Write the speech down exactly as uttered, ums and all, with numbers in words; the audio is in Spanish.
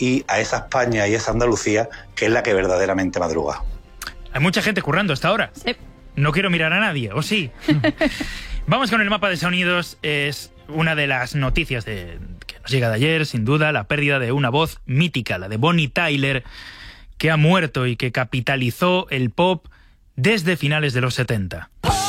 y a esa España y esa Andalucía que es la que verdaderamente madruga. Hay mucha gente currando hasta ahora. Sí. No quiero mirar a nadie, ¿o sí? Vamos con el mapa de sonidos. Es una de las noticias de, que nos llega de ayer, sin duda, la pérdida de una voz mítica, la de Bonnie Tyler, que ha muerto y que capitalizó el pop desde finales de los setenta.